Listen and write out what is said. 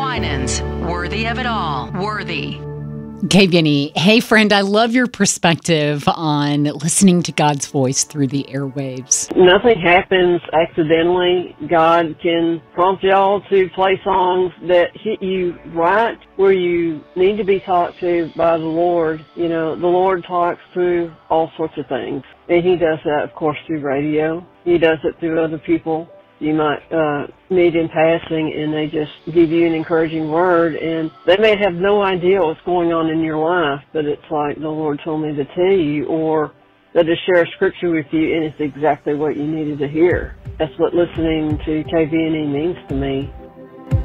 Winans, worthy of it all. Worthy. Okay, Vinny. Hey, friend, I love your perspective on listening to God's voice through the airwaves. Nothing happens accidentally. God can prompt y'all to play songs that hit you right where you need to be talked to by the Lord. You know, the Lord talks through all sorts of things. And He does that, of course, through radio. He does it through other people you might meet in passing, and they just give you an encouraging word, and they may have no idea what's going on in your life, but it's like the Lord told me to tell you, or they'll just share a scripture with you, and it's exactly what you needed to hear. That's what listening to KVNE means to me.